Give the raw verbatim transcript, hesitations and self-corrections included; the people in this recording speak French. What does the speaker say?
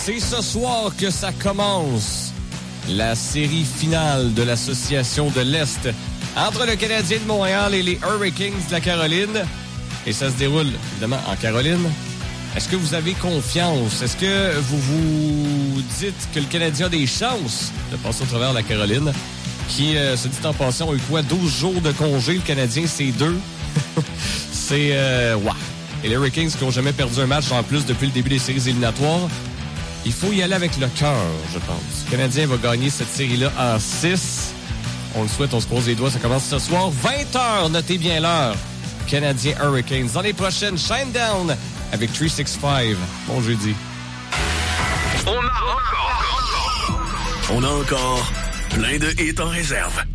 C'est ce soir que ça commence. La série finale de l'Association de l'Est entre le Canadien de Montréal et les Hurricanes de la Caroline. Et ça se déroule, évidemment, en Caroline. Est-ce que vous avez confiance? Est-ce que vous vous dites que le Canadien a des chances de passer au travers de la Caroline? Qui, euh, se dit en passant, a eu quoi? douze jours de congé. Le Canadien, c'est deux. c'est... Euh, wow. Et les Hurricanes qui n'ont jamais perdu un match en plus depuis le début des séries éliminatoires. Il faut y aller avec le cœur, je pense. Le Canadien va gagner cette série-là en six. On le souhaite, on se croise les doigts. Ça commence ce soir, vingt heures. Notez bien l'heure. Canadien Hurricanes. Dans les prochaines, Shinedown avec trois cent soixante-quinze. Bon jeudi. On a encore... On a encore plein de hits en réserve.